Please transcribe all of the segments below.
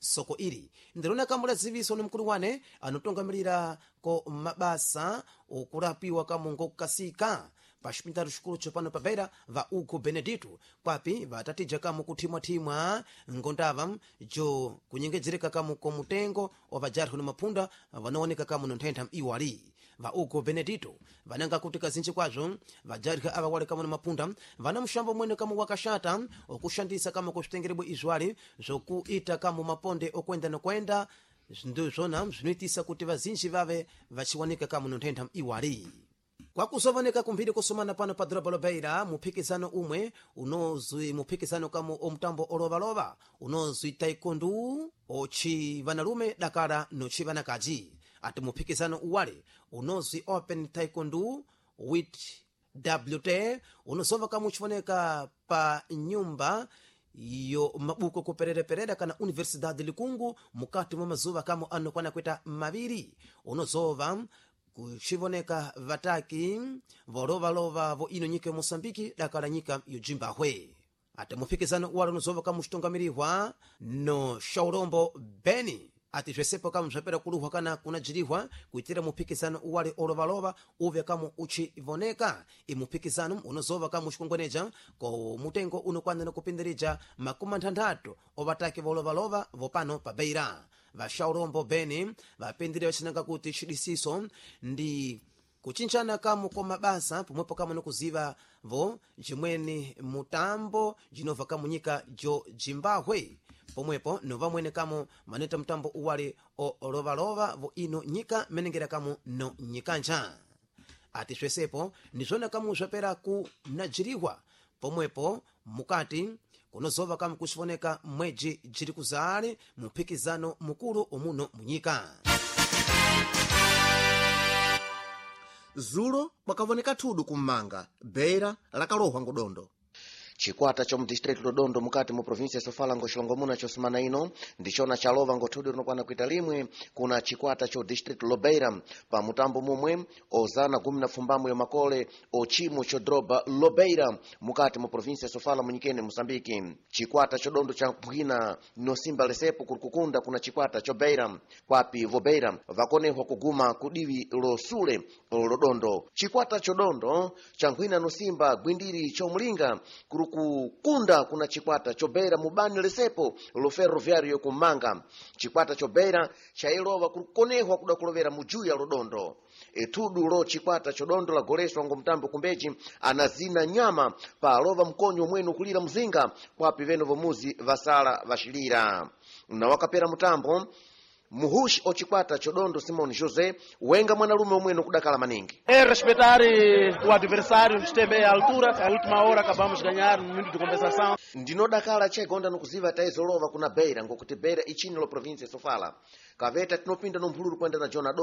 soko ili ndilona kamula ziviso ni mkulu wane anotongamirira ko mabasa okulapiwa kamongo kasika pa xipintalo xikulu tsopano pa beira va ugo benedito kwapi vatatija kamo kuthimwathimwa ngondava jo kunyengedzereka kamo komutengo wa vajarhu ni maphunda vanaoneka kamo nonthentha iwali va ugo benedito vananga kuti kazinji kwazo vajarhu ava wale kamo ni maphunda vana mshambo mwene kamo wakashata okushandisa kamo kusitengerebwe izwali zokuita kamo maponde okwenda nokwenda ndizvona zvinoitisa kuti vazinji vave vachiwanika kamo nonthentha iwali kwakusooneka kumphiri kusumana pano pa doroba la beira muphikizano umwe unozwi muphikizano kamo omutambo olovalova unozwi taekwondo ochi vanalume dakala nochi vanakaji ati muphikizano uwale unozwi open taekwondo with wt unozova kamo uchioneka pa nyumba yo mabuko kuperere kana universidade likungu mukati mwa mazuva kamo anokwana kweta maviri unozova kuchivoneka vataki volovalova vo ino nyika ya Mosambiki dakala nyika yojimbahwe ati muphikizano uwala unozova kama uchitongamirihwa no Shaurombo Beni ati zvesepo kama mzvapera kuluhwa kana kunajirihwa kuitira muphikizano uwale olovalova uve kama uchivoneka imuphikizano unozova kama uchikongweneja ko mutengo unokwana na kupindirija makumanthandatu ovataki volovalova vopano pa beira vashaurombo Beni vapindire vachinanga kuti chidisiso ndi kuchinchana kamo kwa mabasa pomwepo kama nokuziva vo jimweni mutambo jinova kamo nyika jo jimbahwe pomwepo nova mwene kamo maneta mutambo uwali olovalova vo ino nyika menengera kamo no nyikanja ati zvesepo nizvona kamo zvapera kunajirihwa pomwepo mukati kunozova kama kuchioneka mweji jiri kuzali muphikizano mukulu omuno munyika zulo kwakavoneka thudu kummanga beira lakalohwa ngodondo chikwata chomu district Lodondo mukati mu province Sofala ngoshilongomuna chosimana ino ndichona chalova ngothudu rinokwana kuita limwe kuna chikwata cho district Lobeira pa mutambo mumwe ozana gumi na fumbamo yomakole ochimo chodroba Lobeira mukati mu province Sofala munyikene Mosambiki chikwata chodondo cha mphwina nosimba lesepo kurikukunda kuna chikwata cho Beira kwapi vobeira vakonehwa kuguma kudiwi losule Lodondo chikwata chodondo cha mphwina nosimba gwindiri chomulinga kukunda kuna chikwata chobeira mubani lesepo lo ferroviario kumanga chikwata chobeira chailova kukonehwa kuda kulovera mujuya Lodondo etudu lo chikwata chodondo la goleswa ngomtambo kumbeji anazina nyama pa lova mkonyo mwenu kulira mzinga kwapi veno vomuzi vasala vashilira na wakapera mutambo muhushi ochikwata chodondo Simon José wenga mwanalume omweno kudakala maningi respeitar o adversário, esteve à altura, a última hora acabamos de ganhar no minuto de compensação. Ndinodakala chegonda nokuziva taizolova kuna Beira ngokuti Beira ichini lo province Sofala kaveta tinopinda no mphululu kwenda na Jona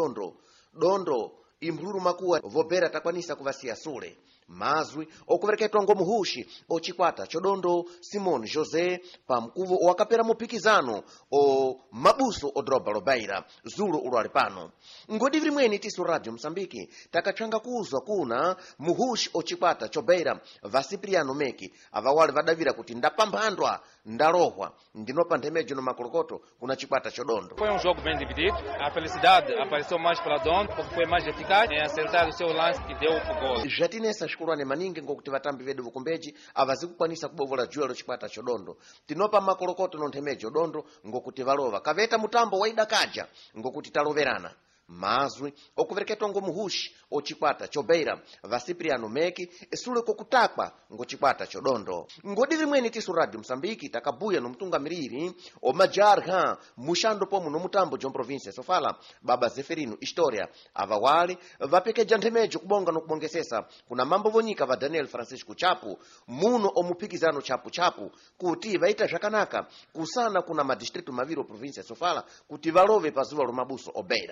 Dondo imphululu makuwa vobera takwanisa kuvasiya sule mazwi okuvereketwa ngomuhushi ochikwata chodondo Simon José pamkuvo wakapera muphikizano o mabuso odroba Lobeira zulo ulwali pano ngodiviri mweni tiso radio Msambiki takachanga kuzwa kuna muhushi ochikwata chobeira Vasipriano Meki avawali vadavira kuti ndapambandwa ndalohwa ndinopa nthemejo no makolokoto kuna chikwata chodondo. Foi jogo bem dividido, a felicidade apareceu mais para Dondo porque foi mais eficaz em acertar o seu lance que deu o gol. Jatinesa shikulwane maningi ngokuti vatambi vedu vukumbeji avazikukwanisa kubovola juya lo chikwata chodondo tinopa makolokoto no nthemejo dondo ngokuti valova kaveta mutambo waidakaja ngokuti taloverana mazwi okuvereketwa ngomuhushi ochikwata chobeira Vasipriano Meki esule kokutakwa ngochikwata chodondo ngodiri mweni tiso radio Msambiki takabuya no mtungamiriri omajarha mushando pomu no mutambo jo province Sofala baba Zeferino Historia avawali vapekeja nthemejo kubonga no kubongesesa kuna mambo vonyika va Daniel Francisco Chapu muno omuphikizano chapu kuti vaita zvakanaka kusana kuna madistritu maviro province Sofala kuti valove pazuva lo mabuso obeira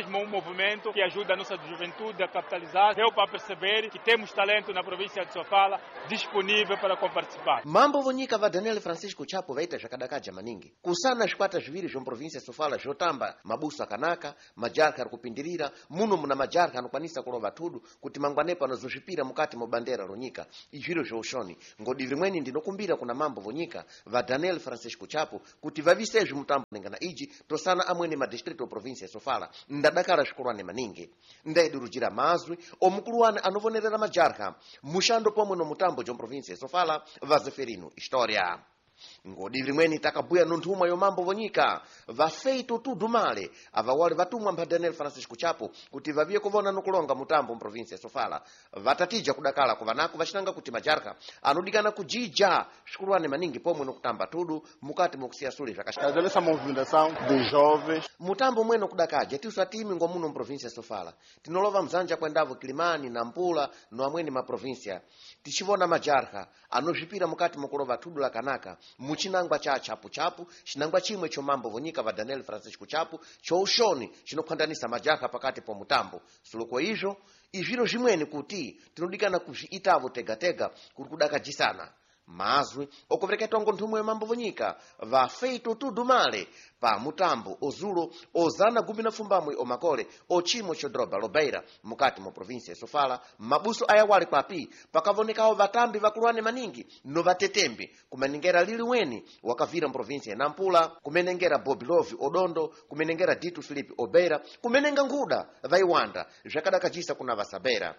mesmo um movimento que ajuda a nossa juventude a capitalizar. Deu para perceber que temos talento na província de Sofala disponível para participar. Mambo vonyika va Daniel Francisco Chapo vaita zvakadakaja maningi kusana zvikwata zviviri zvomuprovinsi yasofala zvotamba mabuso akanaka, majarha ari kupindirira muno muna majarha anokwanisa kurova tudu kuti mangwanepo anozozvipira mukati mubandera ronyika izviro zvoushoni ngodi rimweni ndinokumbira kuna mambo vonyika va Daniel Francisco Chapo kuti vavisezvi mutambo nengana iji tosana amwene madistrito provinsi yasofala ndadakara zvikurwane maningi ndaidurujira mazwi omukuluwane anovonerera majarha mushando pomwe nomutambo jomuprovinsi yasofala vazeferino historia ngodi rimweni takabuya nonthumwa yomambo vonyika vafeito tudo male avawali vatumwa mba Daniel Francisco Chapo kuti vaviye kuvona nokulonga mutambo muprovinsi yasofala vatatija kudakala kuvanako vachinanga kuti majarha anodikana kujija zvikulwane maningi pomwe nokutamba tudo mukati mokusiya sule zvakashika essa movimentação de jovens. mutambo mwene kudakaja tiusatimi ngomuno muprovinsi yasofala tinolova mzanja kwendavo Kilimani na Mpula no amwene maprovinsia tichivona majarha anozvipira mukati mokulova tudo lakanaka muchinangwa cha chapu chinangwa chimwe chomambo vonyika va Daniel Francisco Chapo choushoni chinokhwandanisa majarha pakati po mutambo suluko izvo izviro zvimweni kuti tinodikana kuzviitavo tegatega kuti kudakajisana mazwi okuvereketwa nthumwe yomambo vonyika vafeito tudo male pa mutambo ozulo ozana gumi na fumbamwe omakole ochimo chodroba lobeira mukati mu provinsi yasofala mabuso ayawali papi pakavonekawo vatambi vakulwane maningi no vatetembi kumenengera liliweni wakavira mprovinsi ya Nampula kumenengera Bobi Love Odondo kumenengera Dito Filipe Obeira kumenenga nguda vaiwanda zvakadakajisa kuna vasabera.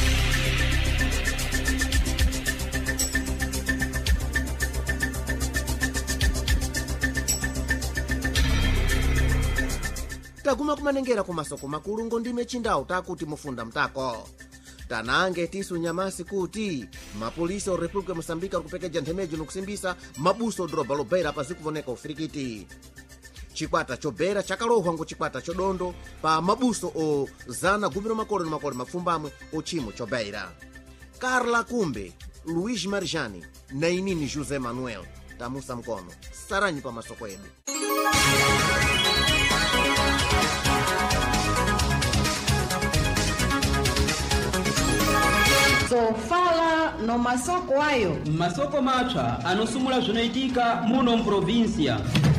taguma kumanengera kumasoko makulu ngondime chindawu takuti mufunda mtako tanange tisu nyamasi kuti mapolisi o República Moçambique ari kupekeja nthemejo nokusimbisa mabuso droba lobeira pazikuvoneka ufirikiti chikwata chobera chakalohwa ngo chikwata chodondo pa mabuso o zana gumiro makole no makole mafumbamwe ochimo chobeira. Carla Kumbe, Luiz Marjani na inini José Manuel tamusa mkono saranyi pa masoko edu. Sofala no masoko ayo masoko matsva anosumula zvinoitika muno muprovinsia.